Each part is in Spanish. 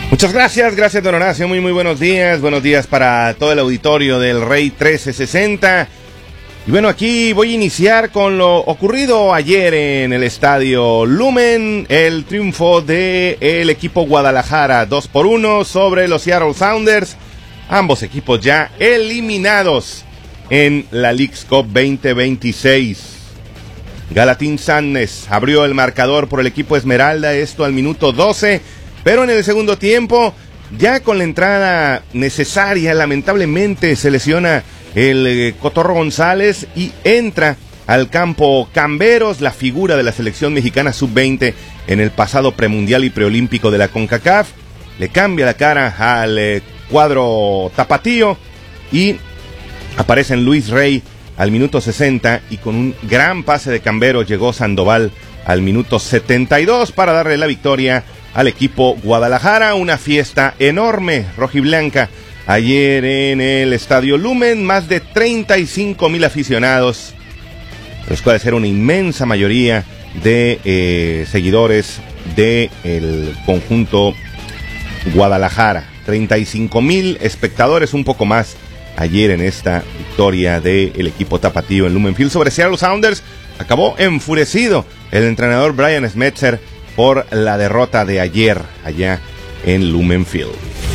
Muchas gracias don Horacio, muy buenos días para todo el auditorio del Rey 1360. Y bueno, aquí voy a iniciar con lo ocurrido ayer en el estadio Lumen, el triunfo del equipo Guadalajara 2-1 sobre los Seattle Sounders, ambos equipos ya eliminados en la Leagues Cup 2026. Galatín Sannes abrió el marcador por el equipo Esmeralda, esto al minuto 12, pero en el segundo tiempo, ya con la entrada necesaria, lamentablemente se lesiona el Cotorro González y entra al campo Camberos, la figura de la selección mexicana sub-20 en el pasado premundial y preolímpico de la CONCACAF. Le cambia la cara al cuadro tapatío y aparece en Luis Rey al minuto 60 y con un gran pase de Camberos llegó Sandoval al minuto 72 para darle la victoria al equipo Guadalajara. Una fiesta enorme rojiblanca ayer en el estadio Lumen, más de 35,000 aficionados, los cuales era una inmensa mayoría de seguidores del conjunto Guadalajara. 35,000 espectadores, un poco más, ayer en esta victoria del equipo tapatío en Lumen Field sobre Seattle Sounders. Acabó enfurecido el entrenador Brian Schmetzer por la derrota de ayer allá en Lumen Field.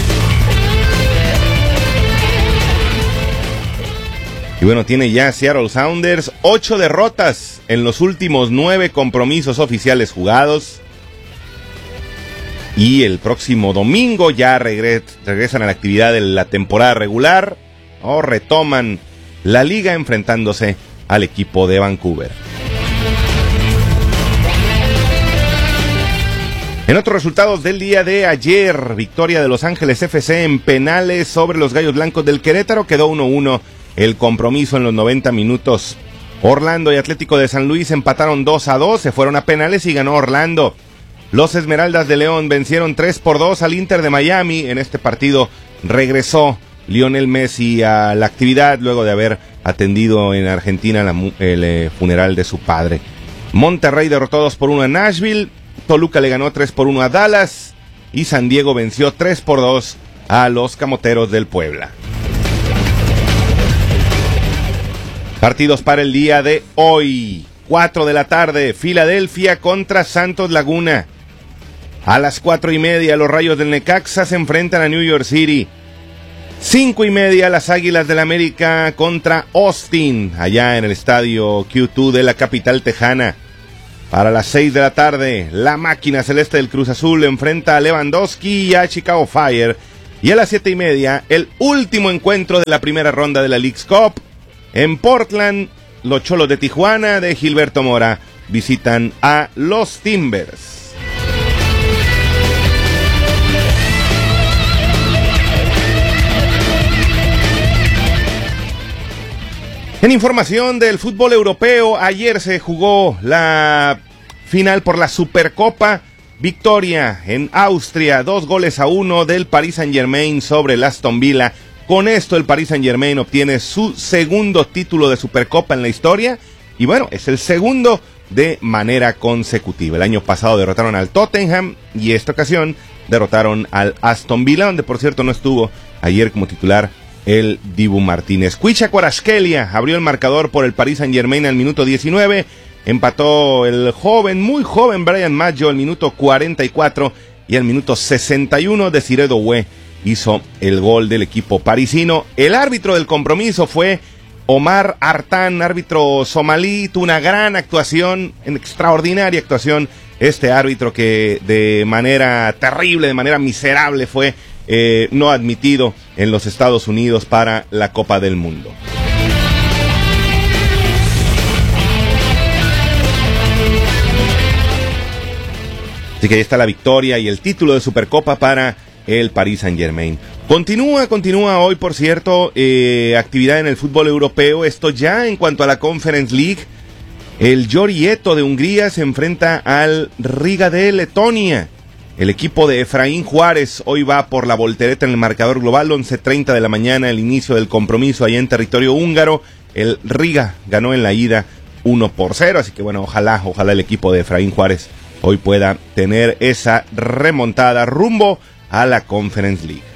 Y bueno, tiene ya Seattle Sounders 8 derrotas en los últimos 9 compromisos oficiales jugados. Y el próximo domingo ya regresan a la actividad de la temporada regular o retoman la liga enfrentándose al equipo de Vancouver. En otros resultados del día de ayer, victoria de Los Ángeles FC en penales sobre los Gallos Blancos del Querétaro, quedó 1-1 el compromiso en los 90 minutos. Orlando y Atlético de San Luis empataron 2-2, se fueron a penales y ganó Orlando. Los Esmeraldas de León vencieron 3-2 al Inter de Miami. En este partido regresó Lionel Messi a la actividad luego de haber atendido en Argentina el funeral de su padre. Monterrey derrotó 2-1 a Nashville. Toluca le ganó 3-1 a Dallas y San Diego venció 3-2 a los Camoteros del Puebla. Partidos para el día de hoy. 4 de la tarde, Filadelfia contra Santos Laguna. A las 4:30, los Rayos del Necaxa se enfrentan a New York City. 5:30, las Águilas del América contra Austin, allá en el estadio Q2 de la capital tejana. Para las 6 de la tarde, la máquina celeste del Cruz Azul enfrenta a Lewandowski y a Chicago Fire. Y a las 7:30, el último encuentro de la primera ronda de la Leagues Cup. En Portland, los Cholos de Tijuana de Gilberto Mora visitan a los Timbers. En información del fútbol europeo, ayer se jugó la final por la Supercopa. Victoria en Austria, 2-1 del Paris Saint-Germain sobre el Aston Villa. Con esto el Paris Saint-Germain obtiene su segundo título de Supercopa en la historia. Y bueno, es el segundo de manera consecutiva. El año pasado derrotaron al Tottenham y esta ocasión derrotaron al Aston Villa, donde por cierto no estuvo ayer como titular el Dibu Martínez. Kvicha Kvaratskhelia abrió el marcador por el Paris Saint-Germain al minuto 19. Empató el joven, muy joven Brian Maggio al minuto 44 y al minuto 61 Desiré Doué hizo el gol del equipo parisino. El árbitro del compromiso fue Omar Artan, árbitro somalí. Tuvo una gran actuación, una extraordinaria actuación. Este árbitro que de manera terrible, de manera miserable fue no admitido en los Estados Unidos para la Copa del Mundo. Así que ahí está la victoria y el título de Supercopa para el Paris Saint-Germain. Continúa hoy, por cierto, actividad en el fútbol europeo. Esto ya en cuanto a la Conference League. El Giorieto de Hungría se enfrenta al Riga de Letonia. El equipo de Efraín Juárez hoy va por la voltereta en el marcador global. 11:30 de la mañana, el inicio del compromiso allá en territorio húngaro. El Riga ganó en la ida 1-0, así que bueno, ojalá el equipo de Efraín Juárez hoy pueda tener esa remontada rumbo a la Conference League.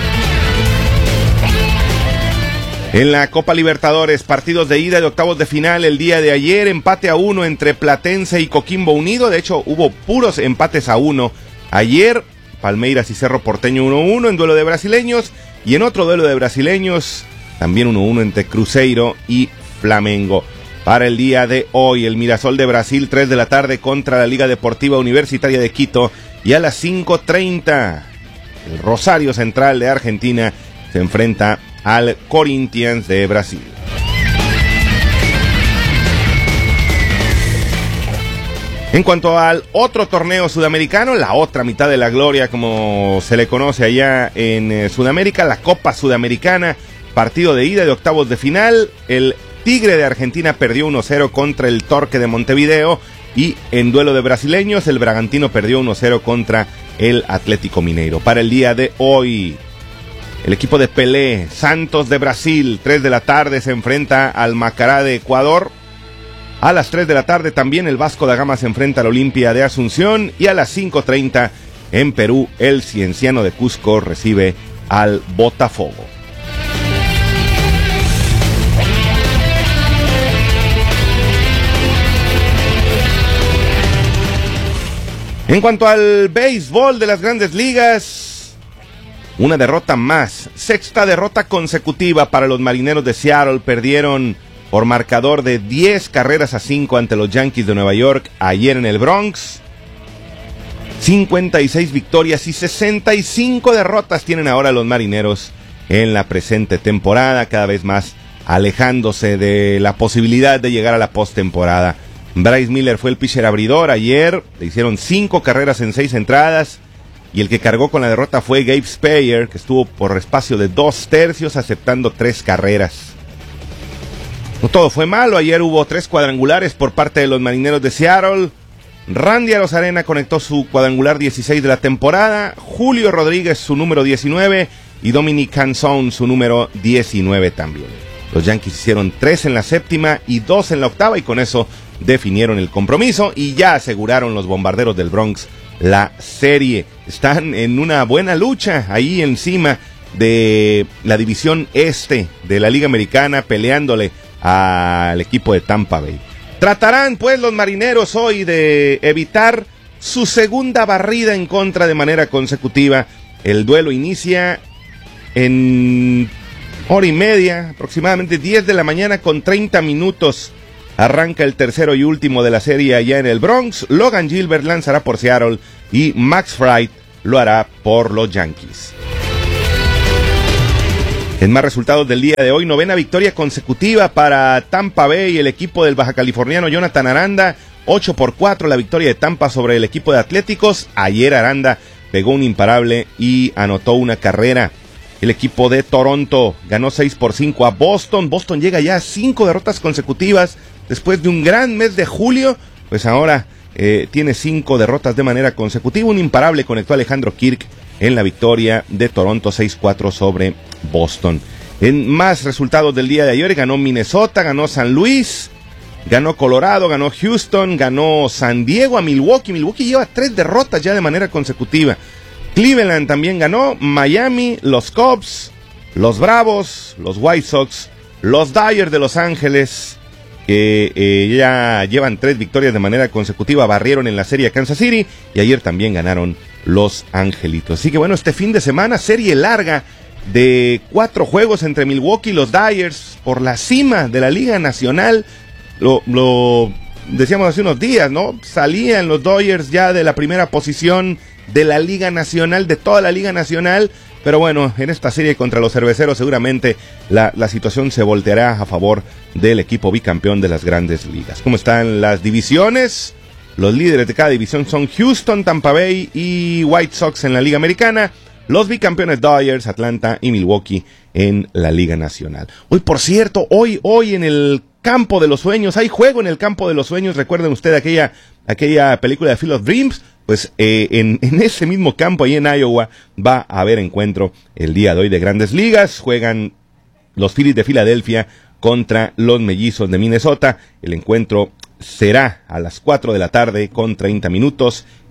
En la Copa Libertadores, partidos de ida de octavos de final el día de ayer, empate a 1 entre Platense y Coquimbo Unido. De hecho, hubo puros empates a 1 ayer. Palmeiras y Cerro Porteño 1-1 en duelo de brasileños. Y en otro duelo de brasileños, también 1-1 entre Cruzeiro y Flamengo. Para el día de hoy, el Mirasol de Brasil, 3 de la tarde contra la Liga Deportiva Universitaria de Quito. Y a las 5:30, el Rosario Central de Argentina se enfrenta al Corinthians de Brasil. En cuanto al otro torneo sudamericano, la otra mitad de la gloria, como se le conoce allá en Sudamérica, la Copa Sudamericana, partido de ida de octavos de final, el Tigre de Argentina perdió 1-0 contra el Torque de Montevideo y en duelo de brasileños, el Bragantino perdió 1-0 contra el Atlético Mineiro. Para el día de hoy, el equipo de Pelé, Santos de Brasil, 3 de la tarde se enfrenta al Macará de Ecuador. A las 3 de la tarde también el Vasco da Gama se enfrenta al Olimpia de Asunción. Y a las 5:30 en Perú el Cienciano de Cusco recibe al Botafogo. En cuanto al béisbol de las Grandes Ligas, una derrota más, sexta derrota consecutiva para los Marineros de Seattle. Perdieron por marcador de 10-5 ante los Yankees de Nueva York ayer en el Bronx. 56 victorias y 65 derrotas tienen ahora los Marineros en la presente temporada, cada vez más alejándose de la posibilidad de llegar a la postemporada. Bryce Miller fue el pitcher abridor ayer, le hicieron 5 carreras en 6 entradas. Y el que cargó con la derrota fue Gabe Speyer, que estuvo por espacio de 2 tercios aceptando 3 carreras. No todo fue malo, ayer hubo 3 cuadrangulares por parte de los Marineros de Seattle. Randy Arozarena conectó su cuadrangular 16 de la temporada, Julio Rodríguez su número 19 y Dominic Canzone su número 19 también. Los Yankees hicieron 3 en la séptima y 2 en la octava y con eso definieron el compromiso y ya aseguraron los Bombarderos del Bronx la serie. Están en una buena lucha ahí encima de la división este de la Liga Americana, peleándole al equipo de Tampa Bay. Tratarán pues los Marineros hoy de evitar su segunda barrida en contra de manera consecutiva. El duelo inicia en hora y media, aproximadamente 10 de la mañana con 30 minutos. Arranca el tercero y último de la serie allá en el Bronx. Logan Gilbert lanzará por Seattle y Max Fried lo hará por los Yankees. En más resultados del día de hoy, 9ª victoria consecutiva para Tampa Bay, el equipo del baja californiano Jonathan Aranda, 8-4 la victoria de Tampa sobre el equipo de Atléticos. Ayer Aranda pegó un imparable y anotó una carrera. El equipo de Toronto ganó 6-5 a Boston. Boston llega ya a 5 derrotas consecutivas después de un gran mes de julio, pues ahora tiene 5 derrotas de manera consecutiva. Un imparable conectó a Alejandro Kirk en la victoria de Toronto 6-4 sobre Boston. En más resultados del día de ayer, ganó Minnesota, ganó San Luis, ganó Colorado, ganó Houston, ganó San Diego a Milwaukee. Milwaukee lleva 3 derrotas ya de manera consecutiva. Cleveland también ganó, Miami, los Cubs, los Bravos, los White Sox, los Dodgers de Los Ángeles, que ya llevan 3 victorias de manera consecutiva, barrieron en la serie a Kansas City y ayer también ganaron los Angelitos. Así que bueno, este fin de semana, serie larga de 4 juegos entre Milwaukee y los Dodgers por la cima de la Liga Nacional. Lo decíamos hace unos días, ¿no? Salían los Dodgers ya de la primera posición de la Liga Nacional, de toda la Liga Nacional, pero bueno, en esta serie contra los Cerveceros seguramente la situación se volteará a favor del equipo bicampeón de las Grandes Ligas. ¿Cómo están las divisiones? Los líderes de cada división son Houston, Tampa Bay y White Sox en la Liga Americana. Los bicampeones Dodgers, Atlanta y Milwaukee en la Liga Nacional. Hoy, por cierto, hoy en el Campo de los Sueños, hay juego en el Campo de los Sueños. Recuerden ustedes aquella película de Field of Dreams. Pues en ese mismo campo, ahí en Iowa, va a haber encuentro el día de hoy de Grandes Ligas. Juegan los Phillies de Filadelfia contra los Mellizos de Minnesota. El encuentro será a las 4 de la tarde con 30 minutos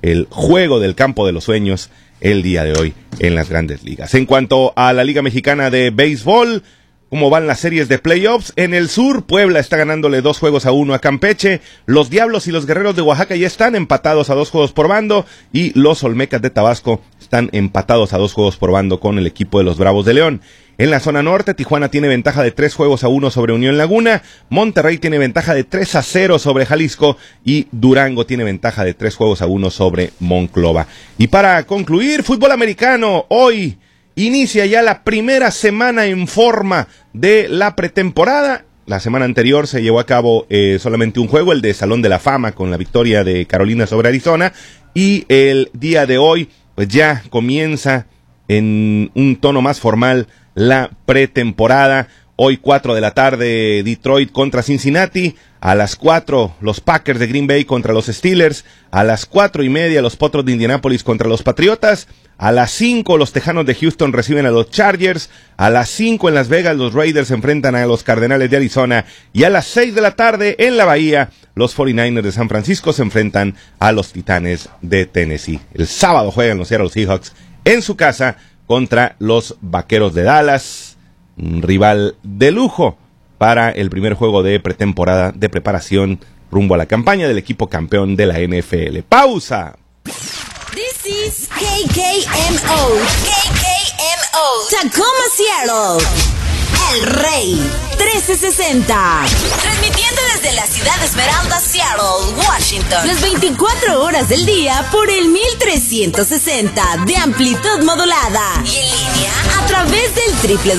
el juego del campo de los sueños el día de hoy en las Grandes Ligas. En cuanto a la Liga Mexicana de Béisbol, ¿cómo van las series de playoffs? En el sur, Puebla está ganándole 2-1 a Campeche. Los Diablos y los Guerreros de Oaxaca ya están empatados a 2 juegos por bando. Y los Olmecas de Tabasco están empatados a 2 juegos por bando con el equipo de los Bravos de León. En la zona norte, Tijuana tiene ventaja de 3-1 sobre Unión Laguna. Monterrey tiene ventaja de 3-0 sobre Jalisco. Y Durango tiene ventaja de 3-1 sobre Monclova. Y para concluir, fútbol americano. Hoy inicia ya la primera semana en forma de la pretemporada. La semana anterior se llevó a cabo solamente un juego, el de Salón de la Fama, con la victoria de Carolina sobre Arizona. Y el día de hoy, pues ya comienza en un tono más formal la pretemporada. Hoy 4 de la tarde, Detroit contra Cincinnati. A las 4, los Packers de Green Bay contra los Steelers. A las 4:30, los Potros de Indianápolis contra los Patriotas. A las 5, los Tejanos de Houston reciben a los Chargers. A las 5 en Las Vegas, los Raiders se enfrentan a los Cardenales de Arizona. Y a las 6 de la tarde, en la Bahía, los 49ers de San Francisco se enfrentan a los Titanes de Tennessee. El sábado juegan los Seattle Seahawks en su casa contra los Vaqueros de Dallas, un rival de lujo para el primer juego de pretemporada de preparación rumbo a la campaña del equipo campeón de la NFL. ¡Pausa! This is KKMO, Tacoma, Seattle, El Rey 1360, transmitiendo desde la ciudad de Esmeralda, Seattle, Washington, las 24 horas del día por el 1360 de amplitud modulada y en línea a través del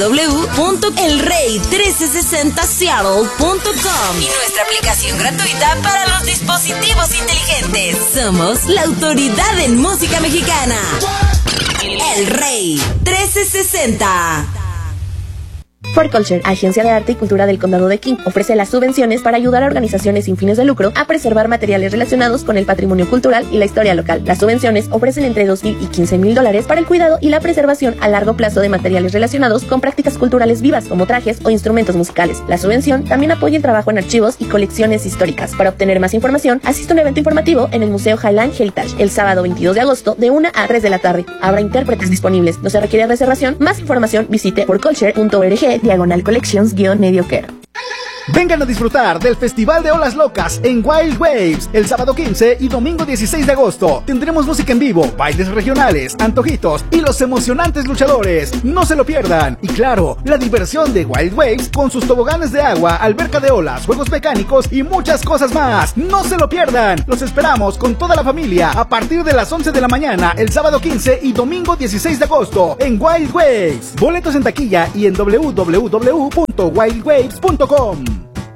www.elrey1360seattle.com y nuestra aplicación gratuita para los dispositivos inteligentes. Somos la autoridad en música mexicana. El Rey 1360. For Culture, Agencia de Arte y Cultura del Condado de King, ofrece las subvenciones para ayudar a organizaciones sin fines de lucro a preservar materiales relacionados con el patrimonio cultural y la historia local. Las subvenciones ofrecen entre $2,000 y $15,000 para el cuidado y la preservación a largo plazo de materiales relacionados con prácticas culturales vivas como trajes o instrumentos musicales. La subvención también apoya el trabajo en archivos y colecciones históricas. Para obtener más información, asiste a un evento informativo en el Museo Highland Heritage el sábado 22 de agosto de 1 a 3 de la tarde. Habrá intérpretes disponibles. No se requiere reservación. Más información visite forculture.org/collections-mediocare. Vengan a disfrutar del Festival de Olas Locas en Wild Waves el sábado 15 y domingo 16 de agosto. Tendremos música en vivo, bailes regionales, antojitos y los emocionantes luchadores. No se lo pierdan. Y claro, la diversión de Wild Waves con sus toboganes de agua, alberca de olas, juegos mecánicos y muchas cosas más. No se lo pierdan. Los esperamos con toda la familia a partir de las 11 de la mañana el sábado 15 y domingo 16 de agosto en Wild Waves. Boletos en taquilla y en www.wildwaves.com.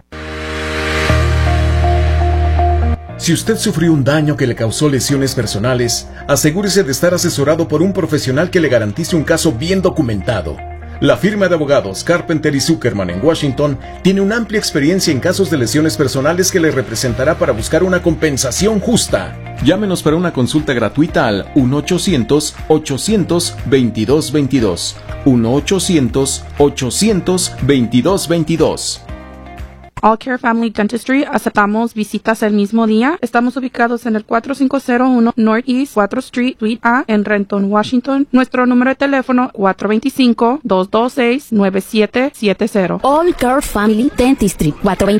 Si usted sufrió un daño que le causó lesiones personales, asegúrese de estar asesorado por un profesional que le garantice un caso bien documentado. La firma de abogados Carpenter y Zuckerman en Washington tiene una amplia experiencia en casos de lesiones personales que le representará para buscar una compensación justa. Llámenos para una consulta gratuita al 1-800-800-2222. 1-800-800-2222. All Care Family Dentistry, aceptamos visitas el mismo día. Estamos ubicados en el 4501 Northeast 4th Street, Suite A, en Renton, Washington. Nuestro número de teléfono 425-226-9770. All Care Family Dentistry,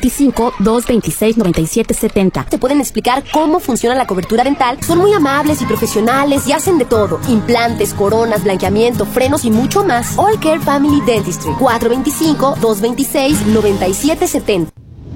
425-226-9770. Te pueden explicar cómo funciona la cobertura dental. Son muy amables y profesionales y hacen de todo. Implantes, coronas, blanqueamiento, frenos y mucho más. All Care Family Dentistry, 425-226-9770.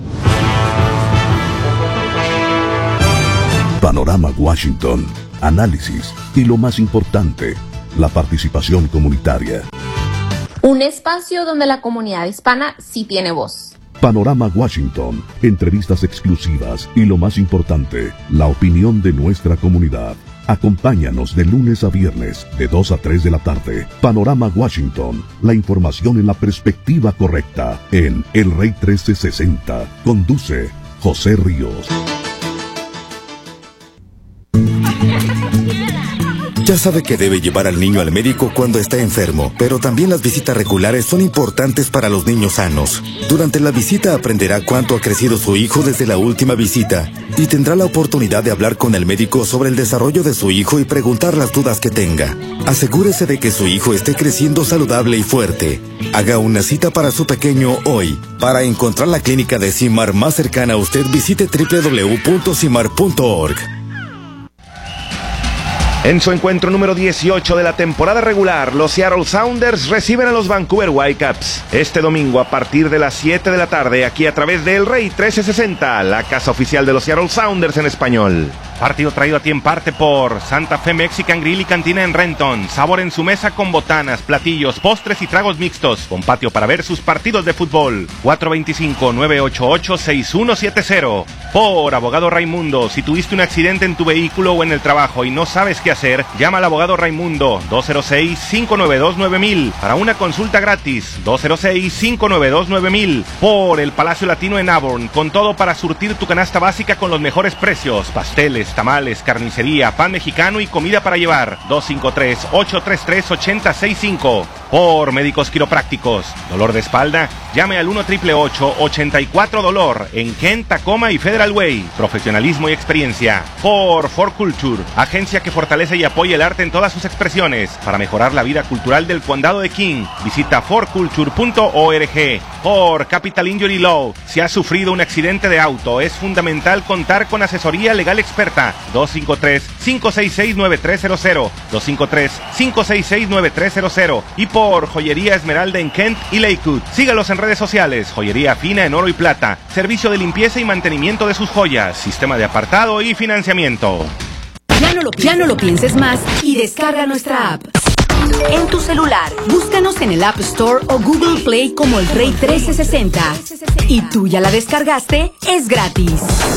Panorama Washington, análisis y lo más importante, la participación comunitaria. Un espacio donde la comunidad hispana sí tiene voz. Panorama Washington, entrevistas exclusivas y lo más importante, la opinión de nuestra comunidad. Acompáñanos de lunes a viernes, de 2 a 3 de la tarde. Panorama Washington, la información en la perspectiva correcta, en El Rey 1360. Conduce José Ríos. Ya sabe que debe llevar al niño al médico cuando está enfermo, pero también las visitas regulares son importantes para los niños sanos. Durante la visita aprenderá cuánto ha crecido su hijo desde la última visita y tendrá la oportunidad de hablar con el médico sobre el desarrollo de su hijo y preguntar las dudas que tenga. Asegúrese de que su hijo esté creciendo saludable y fuerte. Haga una cita para su pequeño hoy. Para encontrar la clínica de CIMAR más cercana a usted, visite www.cimar.org. En su encuentro número 18 de la temporada regular, los Seattle Sounders reciben a los Vancouver Whitecaps. Este domingo a partir de las 7 de la tarde, aquí a través de El Rey 1360, la casa oficial de los Seattle Sounders en español. Partido traído a ti en parte por Santa Fe Mexican Grill y Cantina en Renton. Sabor en su mesa con botanas, platillos, postres y tragos mixtos. Con patio para ver sus partidos de fútbol. 425-988-6170. Por Abogado Raimundo, si tuviste un accidente en tu vehículo o en el trabajo y no sabes qué hacer, llama al Abogado Raimundo 206-592-9000 para una consulta gratis. 206-592-9000. Por el Palacio Latino en Auburn, con todo para surtir tu canasta básica con los mejores precios. Pasteles, tamales, carnicería, pan mexicano y comida para llevar. 253-833-8065. Por Médicos Quiroprácticos, dolor de espalda, llame al 1-888-84-DOLOR en Kent, Tacoma y Federal Way. Profesionalismo y experiencia. Por For Culture, agencia que fortalece y apoya el arte en todas sus expresiones para mejorar la vida cultural del condado de King. Visita forculture.org. Por Capital Injury Law, si has sufrido un accidente de auto, es fundamental contar con asesoría legal experta. 253-566-9300. 253-566-9300. Y por Joyería Esmeralda en Kent y Lakewood. Sígalos en redes sociales. Joyería fina en oro y plata. Servicio de limpieza y mantenimiento de sus joyas. Sistema de apartado y financiamiento. Ya no lo pienses más y descarga nuestra app. En tu celular, búscanos en el App Store o Google Play como El Rey 1360. Y tú ya la descargaste, es gratis.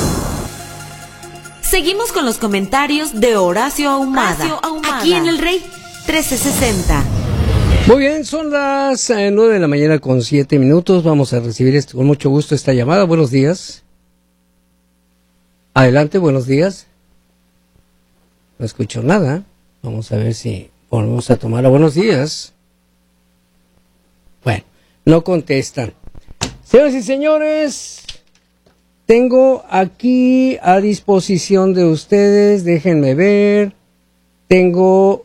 Seguimos con los comentarios de Horacio Ahumada. Aquí en El Rey 1360. Muy bien, son las 9 de la mañana con 7 minutos. Vamos a recibir con mucho gusto esta llamada. Buenos días. Adelante, buenos días. No escucho nada. Vamos a ver si volvemos a tomarla. Buenos días. Bueno, no contestan. Señoras y señores, tengo aquí a disposición de ustedes, déjenme ver. Tengo...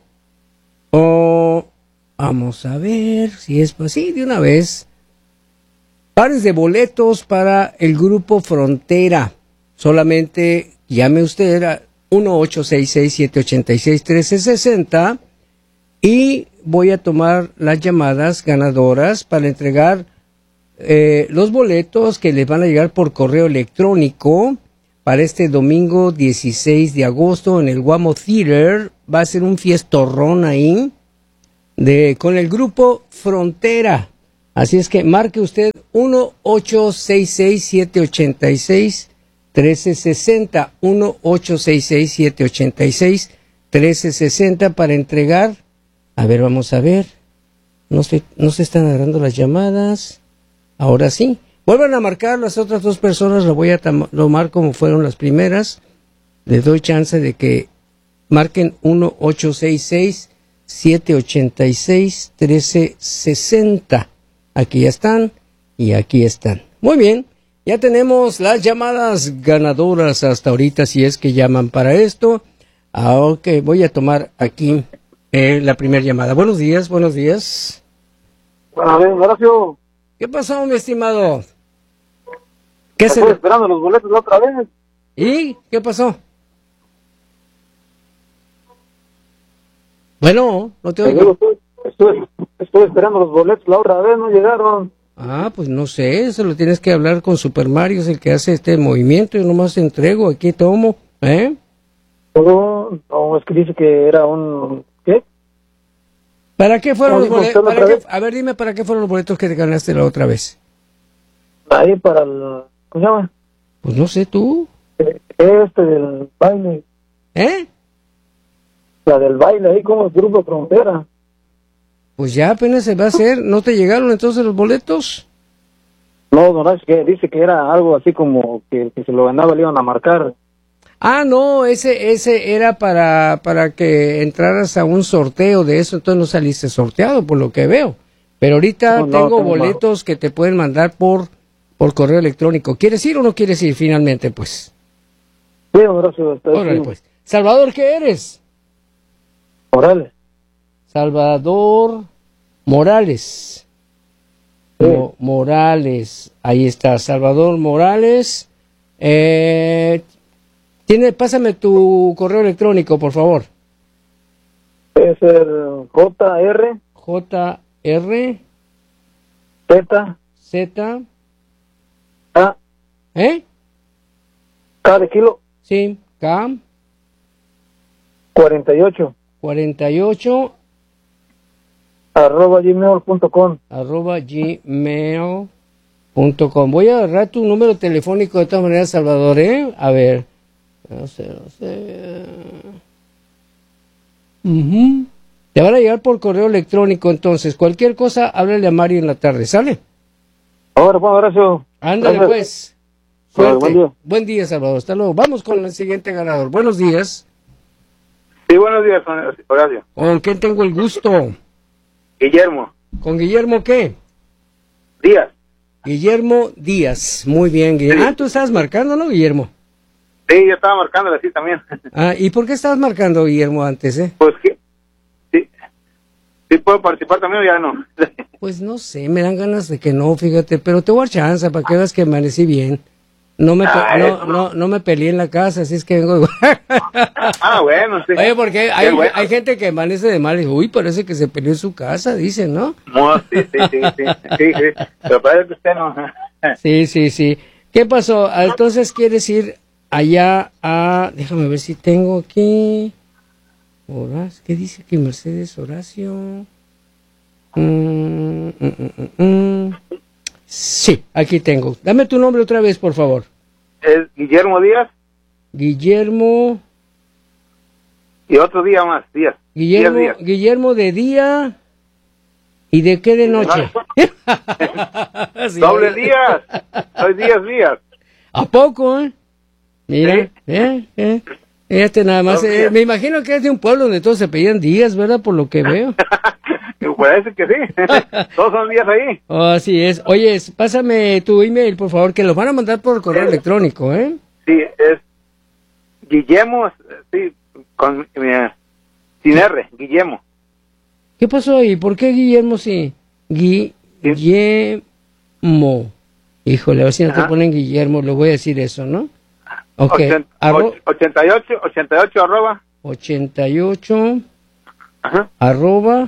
vamos a ver si es así de una vez. Pares de boletos para el grupo Frontera. Solamente llame usted a 1-866-786-1360 y voy a tomar las llamadas ganadoras para entregar los boletos que les van a llegar por correo electrónico para este domingo 16 de agosto en el Guamo Theater. Va a ser un fiestorrón ahí con el grupo Frontera. Así es que marque usted 1-866-786-1360, 1-866-786-1360 para entregar. A ver, vamos a ver. No se están agarrando las llamadas. Ahora sí. Vuelvan a marcar las otras dos personas. Lo voy a tomar como fueron las primeras. Les doy chance de que marquen 1-866-786-1360. Aquí ya están y aquí están. Muy bien. Ya tenemos las llamadas ganadoras hasta ahorita, si es que llaman para esto. Ok, voy a tomar aquí la primera llamada. Buenos días, buenos días. Bueno, bien, Horacio. ¿Qué pasó, mi estimado? Estoy esperando los boletos la otra vez. ¿Y qué pasó? Bueno, no te oigo. Estoy esperando los boletos la otra vez, no llegaron. Ah, pues no sé, eso lo tienes que hablar con Super Mario, es el que hace este movimiento. Yo nomás te entrego, aquí tomo, ¿eh? No, es que dice que era un... ¿Qué? ¿Para qué fueron los boletos? A ver, dime, ¿para qué fueron los boletos que te ganaste la otra vez? Ahí para el... ¿Cómo se llama? Pues no sé, ¿tú? Del baile. ¿Eh? La del baile ahí como el grupo Frontera. Pues ya apenas se va a hacer. ¿No te llegaron entonces los boletos? No, es que dice que era algo así como que se lo ganaba, le iban a marcar. Ah, no, ese era para que entraras a un sorteo de eso, entonces no saliste sorteado por lo que veo. Pero ahorita tengo boletos que te pueden mandar por correo electrónico. ¿Quieres ir o no quieres ir finalmente, pues? Sí, gracias. Órale, pues. Salvador, ¿qué eres? Morales. Salvador Morales. Sí. Morales, ahí está, Salvador Morales. Pásame tu correo electrónico, por favor. Es el JR. Z. A. K de kilo. Sí, K. 48. @gmail.com. @gmail.com. Voy a agarrar tu número telefónico de todas maneras, Salvador, ¿eh? A ver. No sé. Te van a llegar por correo electrónico, entonces. Cualquier cosa, háblale a Mario en la tarde, ¿sale? Ahora, pues, gracias. Ándale, Gracias. pues. Suerte. Buen día. Buen día, Salvador. Hasta luego. Vamos con el siguiente ganador. Buenos días. Sí, buenos días, Horacio. ¿Con quién tengo el gusto? Guillermo. ¿Con Guillermo qué? Díaz. Guillermo Díaz. Muy bien, Guillermo. Sí. Ah, tú estabas marcando, ¿no, Guillermo? Sí, yo estaba marcándole así también. Ah, ¿y por qué estabas marcando, Guillermo, antes, Pues que sí puedo participar también o ya no. Pues no sé, me dan ganas de que no, fíjate, pero te voy a dar chance para que veas que amanecí bien. No me peleé en la casa, así es que vengo. Bueno, sí. Oye, porque Qué bueno. hay gente que amanece de mal y dice, uy, parece que se peleó en su casa, dicen, ¿no? No, sí. Pero parece que usted no. Sí. ¿Qué pasó? Entonces, ¿quieres ir allá a... Déjame ver si tengo aquí... Horacio, ¿qué dice aquí Mercedes Horacio? Sí, aquí tengo. Dame tu nombre otra vez, por favor. Es Guillermo Díaz. Guillermo... Y otro día más, Díaz. Díaz. Guillermo de día... ¿Y de qué de noche? Sí, Doble Díaz. Soy Díaz. ¿A poco, Mira, fíjate nada más. Me imagino que es de un pueblo donde todos se pedían Díaz, ¿verdad? Por lo que veo. Parece que sí. Todos son Díaz ahí. Oh, así es. Oye, pásame tu email, por favor, que lo van a mandar por correo electrónico, ¿eh? Sí, es Guillermo, sí, sin R, Guillermo. ¿Qué pasó ahí? ¿Por qué Guillermo sí? Guillermo. Híjole, a ver si no te ponen Guillermo, le voy a decir eso, ¿no? Ok. 88 arroba. 88 arroba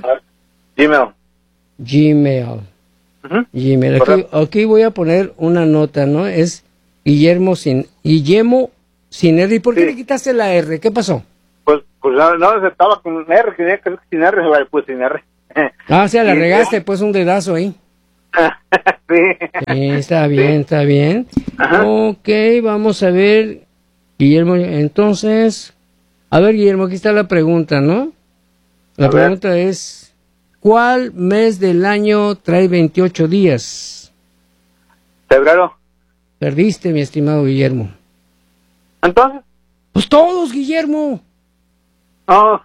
Gmail. Aquí voy a poner una nota, ¿no? Es Guillermo sin R. ¿Y por qué le quitaste la R? ¿Qué pasó? Pues no aceptaba con R, creo que sin R, pues sin R. O sea, la regaste, pues un dedazo ahí. Sí. Está bien. Ok, vamos a ver, Guillermo, entonces, a ver, Guillermo, aquí está la pregunta, ¿no? La pregunta es, ¿cuál mes del año trae 28 días? Febrero. Perdiste, mi estimado Guillermo. ¿Entonces? Pues todos, Guillermo. No.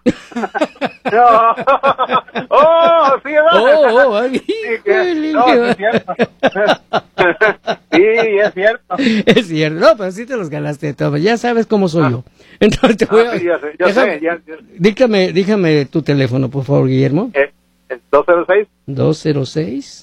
Sí, es cierto. Sí, es cierto. Es cierto, no, pero sí te los ganaste todos. Ya sabes cómo soy yo. Entonces te voy a... Sí, yo sé. Dígame tu teléfono, por favor, Guillermo. 206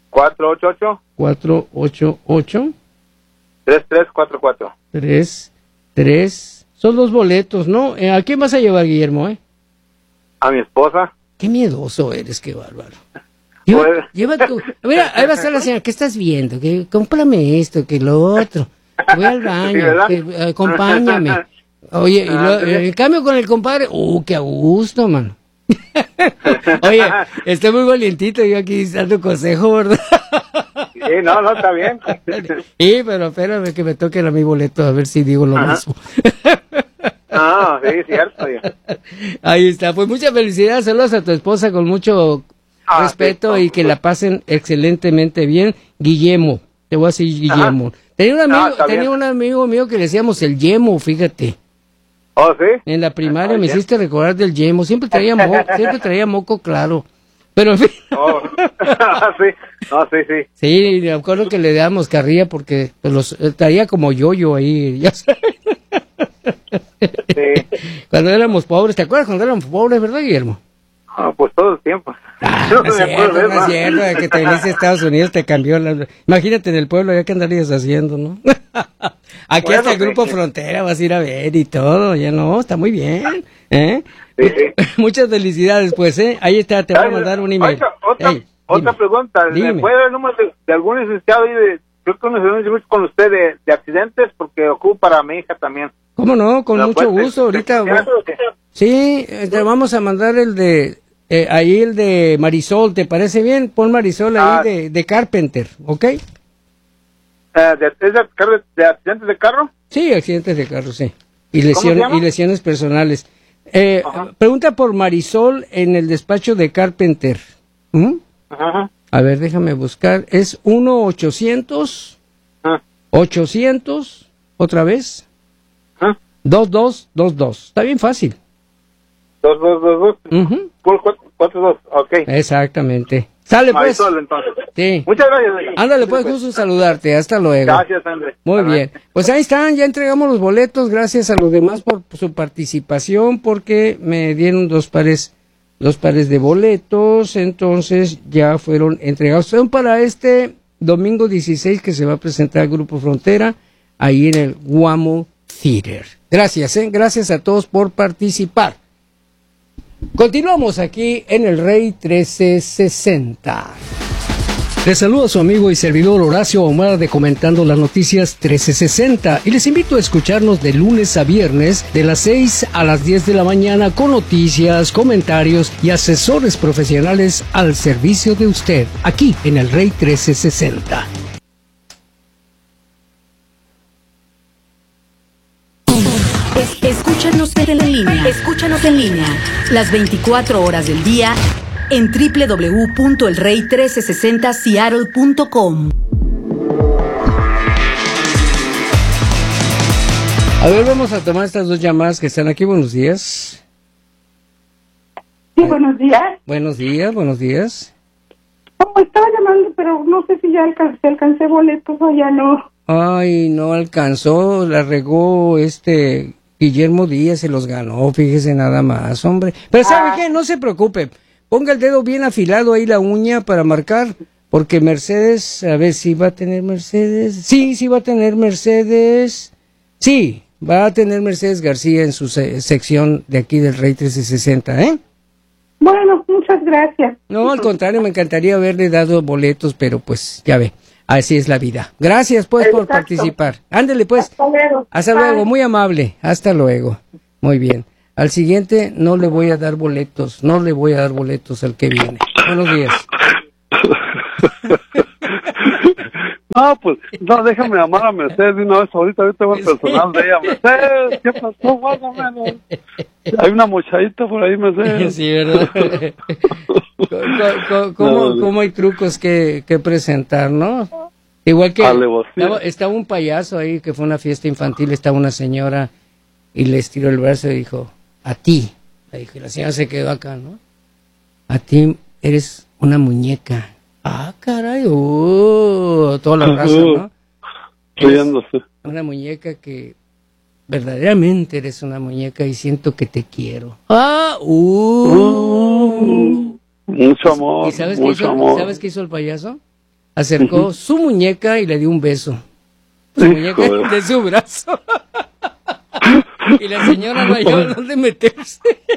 488 3344. 33. Son 2 boletos, ¿no? ¿A quién vas a llevar, Guillermo, A mi esposa. Qué miedoso eres, qué bárbaro. Lleva tu... Mira, ahí va a estar la señora, ¿qué estás viendo? Que cómprame esto, que lo otro. Voy al baño, acompáñame. Oye, en cambio con el compadre, qué a gusto, mano. Oye, estoy muy valientito yo aquí dando consejo, ¿verdad? Sí, no, está bien. Sí, pero espérame que me toquen a mi boleto, a ver si digo lo mismo. Sí, cierto. Ahí está, pues mucha felicidad, saludos a tu esposa con mucho respeto y que la pasen excelentemente bien. Guillermo, te voy a decir Guillermo. Tenía un amigo mío que le decíamos el Yemo, fíjate. ¿Oh, sí? En la primaria me hiciste recordar del Yemo. Siempre traía moco claro. Pero en fin. Oh. Sí, no, sí. Sí, me acuerdo que le dábamos carrilla porque pues, traía como yo ahí, ya sabes. Sí. Cuando éramos pobres, ¿te acuerdas cuando éramos pobres, verdad, Guillermo? Pues todo el tiempo. No es cierto, de que te viniste a Estados Unidos te cambió la... Imagínate en el pueblo, ya que andarías haciendo, ¿no? Aquí bueno, hasta el Grupo Frontera vas a ir a ver y todo, ya no, está muy bien, ¿eh? Sí. Muchas felicidades, pues, ¿eh? Ahí está, te voy a mandar un email. Otra pregunta, ¿me puede dar el número de algún licenciado ahí de... Creo que no sé con usted de accidentes, porque ocupo para mi hija también. ¿Cómo no? Con mucho gusto, ahorita... Sí, te vamos a mandar el de... ahí el de Marisol, ¿te parece bien? Pon Marisol ahí de Carpenter, ¿ok? ¿De accidentes de carro? Sí, accidentes de carro, sí. Y lesiones personales. Pregunta por Marisol en el despacho de Carpenter. Ajá. A ver, déjame buscar. Es 1-800 800 otra vez 2222. Está bien fácil. 2222. 42, ok. Exactamente. Sale pues. Marisol, entonces. Sí. Muchas gracias. Ándale pues, gusto saludarte. Hasta luego. Gracias, Andrés. Muy bien. Pues ahí están, ya entregamos los boletos. Gracias a los demás por su participación, porque me dieron dos pares de boletos, entonces ya fueron entregados. Son para este domingo 16 que se va a presentar el Grupo Frontera ahí en el Guamo Theater. Gracias, gracias a todos por participar. Continuamos aquí en el Rey 1360. Les saluda su amigo y servidor Horacio Ahumada de Comentando las Noticias 1360 y les invito a escucharnos de lunes a viernes de las 6 a las 10 de la mañana con noticias, comentarios y asesores profesionales al servicio de usted, aquí en el Rey 1360. Escúchanos en línea, las 24 horas del día en www.elrey1360seattle.com. A ver, vamos a tomar estas dos llamadas que están aquí. Buenos días. Sí, buenos días. Buenos días. Como estaba llamando, pero no sé si ya alcancé boletos o ya no. Ay, no alcanzó, la regó Guillermo Díaz, se los ganó, fíjese nada más, hombre. Pero ¿sabe qué? No se preocupe. Ponga el dedo bien afilado ahí, la uña, para marcar, porque Mercedes, a ver si va a tener Mercedes. Sí va a tener Mercedes. Sí, va a tener Mercedes García en su sección de aquí del Rey 1360, ¿eh? Bueno, muchas gracias. No, al contrario, me encantaría haberle dado boletos, pero pues, ya ve, así es la vida. Gracias, pues, por participar. Ándele, pues. Hasta luego, muy amable. Hasta luego. Muy bien. Al siguiente no le voy a dar boletos, al que viene. Buenos días. No, pues, no, déjame llamar a Mercedes de una vez, ahorita tengo el personal de ella. Mercedes, ¿qué pasó? Guárdame. Hay una mochadita por ahí, Mercedes. Sí, ¿verdad? ¿Cómo hay trucos que presentar, no? Igual que estaba un payaso ahí que fue una fiesta infantil, estaba una señora y le estiró el brazo y dijo, a ti, le dije, la señora se quedó acá, ¿no? A ti eres una muñeca. Ah, caray, toda la raza, ¿no? Riéndose. Una muñeca que verdaderamente eres una muñeca y siento que te quiero. Ah, mucho amor, ¿Y sabes amor. ¿Sabes qué hizo el payaso? Acercó su muñeca y le dio un beso. Su muñeca de su brazo. Y la señora no halló dónde meterse.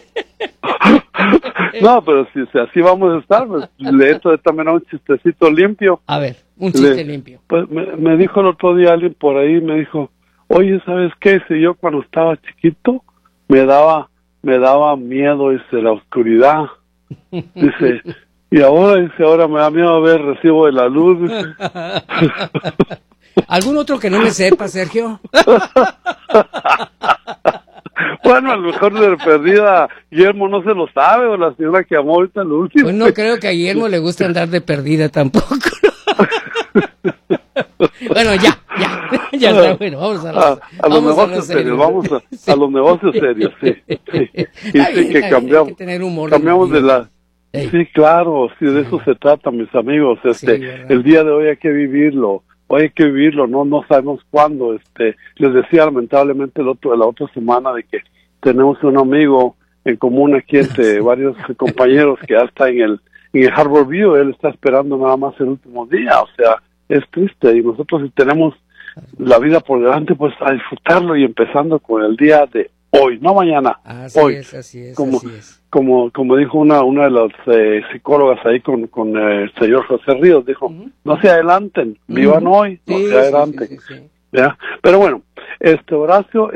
No, pero si así vamos a estar, pues, le echo también a un chistecito limpio. A ver, un chiste limpio. Pues me dijo el otro día alguien por ahí, me dijo, oye, ¿sabes qué? Si yo cuando estaba chiquito me daba miedo, la oscuridad. Dice, y ahora me da miedo ver el recibo de la luz. Dice. ¿Algún otro que no me sepa, Sergio? Bueno, a lo mejor de perdida Guillermo no se lo sabe, o la señora que amó ahorita lo último. Pues no creo que a Guillermo le guste andar de perdida tampoco. Bueno, ya. Ya está, bueno, vamos a los negocios serios, vamos a los negocios serios, sí. Y sí que cambiamos de la... Sí, claro, sí, de eso se trata, mis amigos. El día de hoy hay que vivirlo. No sabemos cuándo. Les decía lamentablemente la otra semana de que tenemos un amigo en común aquí entre varios compañeros que ya está en el Harbor View. Él está esperando nada más el último día, o sea, es triste. Y nosotros, si tenemos la vida por delante, pues a disfrutarlo, y empezando con el día de hoy, no mañana, hoy. Así es. Como dijo una de las psicólogas ahí con el señor José Ríos, dijo, no se adelanten, vivan hoy, no se adelanten. ¿Ya? Pero bueno, Horacio,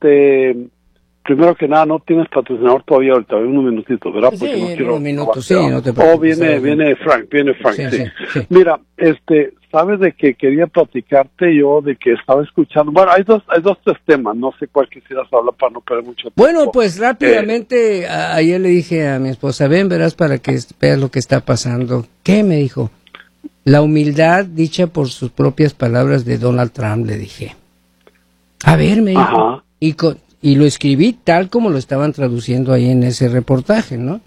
primero que nada, no tienes patrocinador todavía ahorita, unos minutitos, ¿verdad? Porque sí, no quiero, unos minutos, sí, no te preocupes. Viene Frank, sí. Mira, sabes de que quería platicarte yo de que estaba escuchando, bueno, hay dos, tres temas, no sé cuál quisieras hablar para no perder mucho tiempo. Bueno, pues rápidamente, ayer le dije a mi esposa, ven, verás para que veas lo que está pasando. ¿Qué? Me dijo. La humildad dicha por sus propias palabras de Donald Trump, le dije. A ver, me dijo. Y lo escribí tal como lo estaban traduciendo ahí en ese reportaje, ¿no?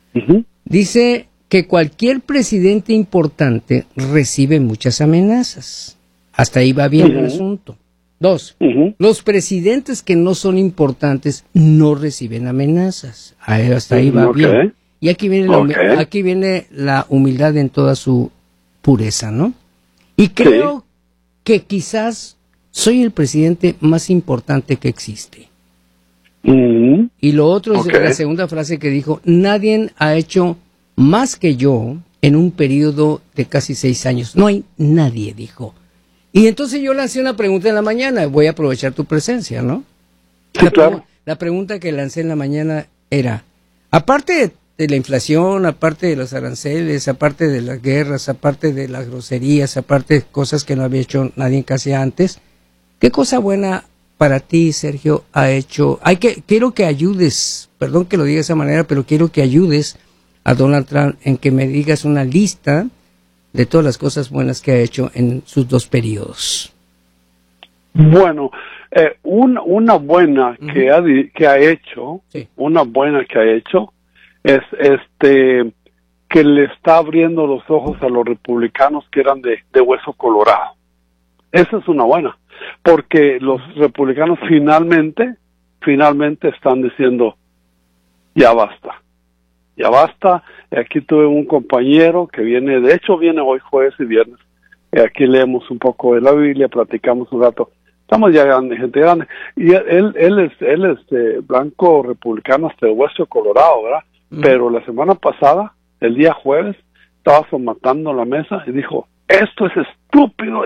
Dice que cualquier presidente importante recibe muchas amenazas. Hasta ahí va bien el asunto. 2, los presidentes que no son importantes no reciben amenazas. Hasta ahí va bien. Y aquí viene la humildad en toda su pureza, ¿no? Y creo que quizás soy el presidente más importante que existe. Y lo otro es la segunda frase que dijo, nadie ha hecho más que yo en un periodo de casi 6 años. No hay nadie, dijo. Y entonces yo lancé una pregunta en la mañana, voy a aprovechar tu presencia, ¿no? Sí, claro. La pregunta que lancé en la mañana era, aparte de la inflación, aparte de los aranceles, aparte de las guerras, aparte de las groserías, aparte de cosas que no había hecho nadie casi antes, ¿qué cosa buena para ti, Sergio, ha hecho? Quiero que ayudes, perdón que lo diga de esa manera, pero quiero que ayudes a Donald Trump en que me digas una lista de todas las cosas buenas que ha hecho en sus 2 periodos. Bueno, una buena que ha hecho, una buena que ha hecho es que le está abriendo los ojos a los republicanos que eran de hueso colorado. Esa es una buena, porque los republicanos finalmente están diciendo, ya basta. Aquí tuve un compañero que viene hoy jueves y viernes, aquí leemos un poco de la Biblia, platicamos un rato, estamos ya grandes, gente grande, y él es blanco republicano hasta de hueso colorado, ¿verdad? Pero la semana pasada, el día jueves, estaba somatando la mesa y dijo, esto es estúpido,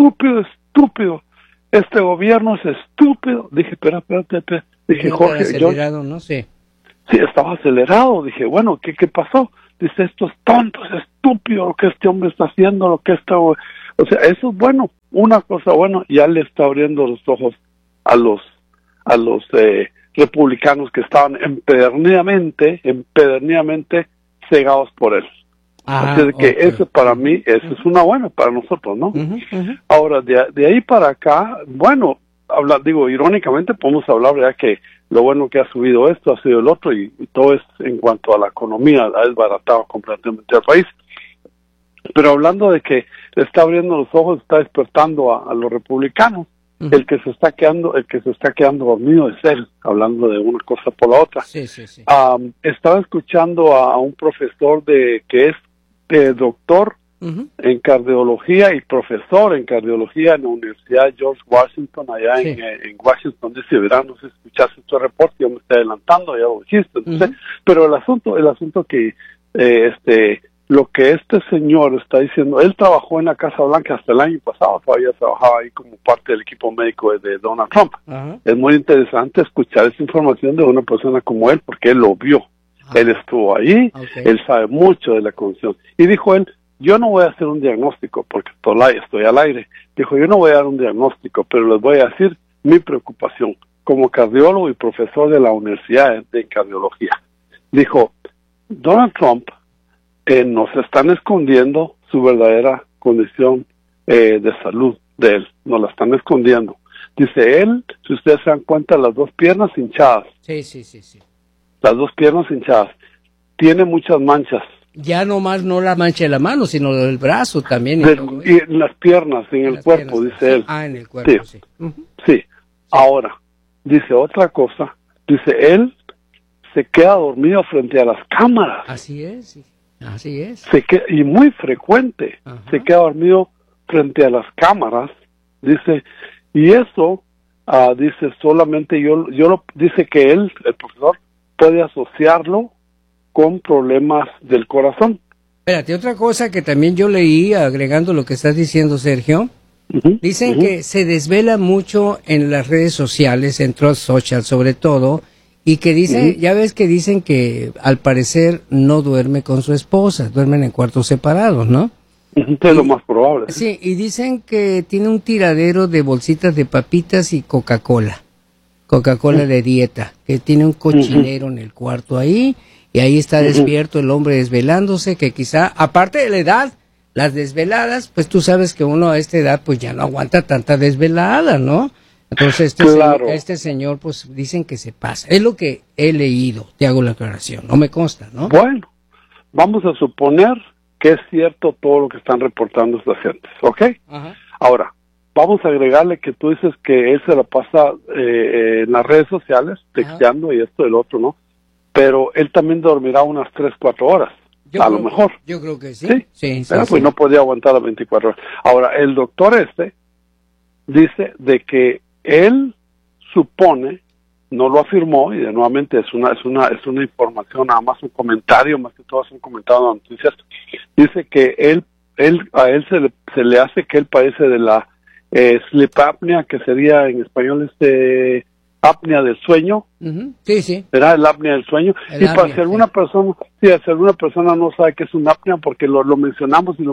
este gobierno es estúpido. Dije, espérate. Dije, Jorge, acelerado, no sé. Sí, estaba acelerado. Dije, bueno, ¿qué pasó? Dice, esto es tonto, es estúpido lo que este hombre está haciendo, o sea, eso es bueno. Una cosa buena, ya le está abriendo los ojos a los republicanos que estaban empedernidamente cegados por él. Así que eso para mí, eso es una buena para nosotros, ¿no? Ahora, de ahí para acá, bueno, irónicamente podemos hablar ya que lo bueno que ha subido esto, ha sido el otro, y todo es en cuanto a la economía, ha desbaratado completamente al país. Pero hablando de que le está abriendo los ojos, está despertando a los republicanos, el que se está quedando dormido es él, hablando de una cosa por la otra. Estaba escuchando a un profesor que es doctor en cardiología y profesor en cardiología en la Universidad George Washington, allá en Washington DC. Verán, no sé si escuchaste este reporte, yo me estoy adelantando, ya lo dijiste, entonces, pero el asunto que lo que este señor está diciendo, él trabajó en la Casa Blanca hasta el año pasado, todavía trabajaba ahí como parte del equipo médico de Donald Trump. Es muy interesante escuchar esa información de una persona como él, porque él lo vio, él estuvo ahí, él sabe mucho de la condición. Y dijo él, yo no voy a hacer un diagnóstico, porque estoy al aire. Dijo, yo no voy a dar un diagnóstico, pero les voy a decir mi preocupación como cardiólogo y profesor de la Universidad de Cardiología. Dijo, Donald Trump nos están escondiendo su verdadera condición de salud. de él, nos la están escondiendo. Dice él, si ustedes se dan cuenta, las dos piernas hinchadas. Sí. Las dos piernas hinchadas. Tiene muchas manchas. Ya nomás no la mancha de la mano, sino del brazo también. Y en las piernas, en el cuerpo, dice él. Ah, en el cuerpo, sí. Sí. Ahora, dice otra cosa. Dice él se queda dormido frente a las cámaras. Así es. Y muy frecuente. Se queda dormido frente a las cámaras. Dice, y eso, dice, solamente dice que él, el profesor, puede asociarlo con problemas del corazón. Espérate, otra cosa que también yo leí, agregando lo que estás diciendo, Sergio, dicen que se desvela mucho en las redes sociales, en Truth Social sobre todo, y que dicen, ya ves que dicen que al parecer no duerme con su esposa, duermen en cuartos separados, ¿no? Es lo más probable. Sí, y dicen que tiene un tiradero de bolsitas de papitas y Coca-Cola de dieta, que tiene un cochinero en el cuarto ahí, y ahí está despierto el hombre desvelándose, que quizá, aparte de la edad, las desveladas, pues tú sabes que uno a esta edad pues ya no aguanta tanta desvelada, ¿no? Entonces este señor pues dicen que se pasa. Es lo que he leído, te hago la aclaración, no me consta, ¿no? Bueno, vamos a suponer que es cierto todo lo que están reportando estas gentes, ¿ok? Ahora, vamos a agregarle que tú dices que él se la pasa en las redes sociales, texteando y esto y el otro, ¿no? Pero él también dormirá unas 3-4 horas, lo mejor. Yo creo que sí. Pero pues no podía aguantar las 24 horas. Ahora, el doctor dice de que él supone, no lo afirmó, y de nuevamente es una información, nada más un comentario, más que todo es un comentario de noticias, dice que a él se le hace que él padece de la sleep apnea, que sería en español apnea del sueño. Sí. ¿Será el apnea del sueño? Para si alguna persona no sabe qué es un apnea, porque lo mencionamos y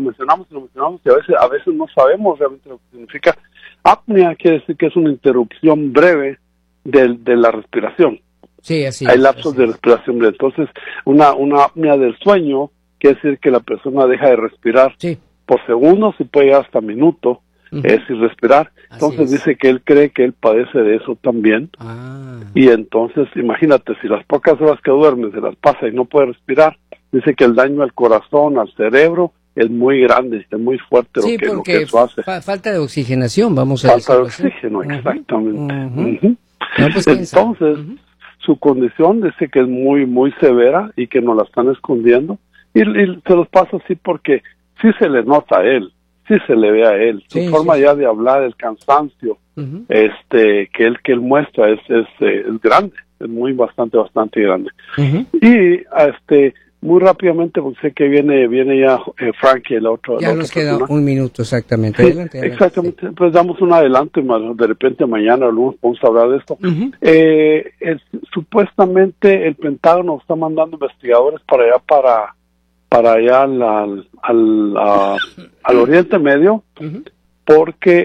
a veces no sabemos realmente lo que significa. Apnea quiere decir que es una interrupción breve de la respiración. Sí, así hay lapsos de respiración breve. Entonces, una apnea del sueño quiere decir que la persona deja de respirar por segundos y puede llegar hasta minutos sin respirar. Entonces dice que él cree que él padece de eso también. Y entonces, imagínate, si las pocas horas que duerme se las pasa y no puede respirar, dice que el daño al corazón, al cerebro, es muy grande, es muy fuerte lo que eso hace. Falta de oxigenación, vamos a decir. Falta de oxígeno, exactamente. No, pues, entonces, su condición dice que es muy, muy severa y que nos la están escondiendo. Y se los pasa así porque sí se le nota a él, sí se le ve a él. Su forma ya de hablar, el cansancio que él muestra es grande, es bastante grande. Y muy rápidamente, porque sé que viene ya Frankie, el otro. Ya nos queda un minuto exactamente. Sí, adelante. Exactamente, pues damos un adelanto y de repente mañana o lunes vamos a hablar de esto. Supuestamente el Pentágono está mandando investigadores para allá al Oriente Medio, porque